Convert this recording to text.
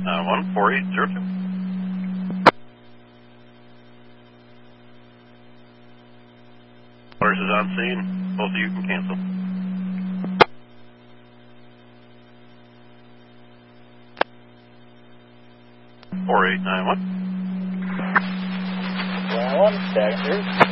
4802. Waters is on scene. Both of you can cancel. Four eight nine one. 1, stagger.